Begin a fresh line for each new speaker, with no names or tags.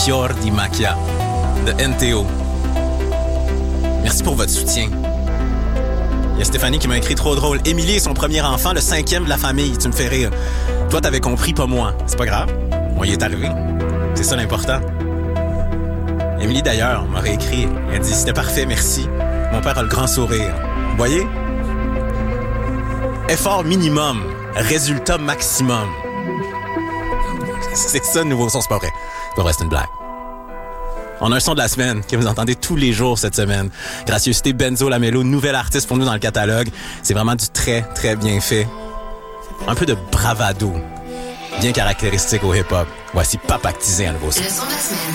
Fior di Macchia de NTO. Merci pour votre soutien. Il y a Stéphanie qui m'a écrit trop drôle. Émilie est son premier enfant, le 5e de la famille. Tu me fais rire. Toi, t'avais compris, pas moi. C'est pas grave. On y est arrivé. C'est ça l'important. Émilie, d'ailleurs, m'aurait écrit. Elle dit « C'était parfait, merci. Mon père a le grand sourire. » Vous voyez? Effort minimum, résultat maximum. C'est ça le nouveau son, c'est pas vrai. C'est pas vrai, c'est une blague. On a un son de la semaine que vous entendez tous les jours cette semaine. Gracieuseté Benzo Lamello, nouvel artiste pour nous dans le catalogue. C'est vraiment du très, très bien fait. Un peu de bravado, bien caractéristique au hip-hop. Voici Papactisé, un nouveau son.
Le son de la semaine.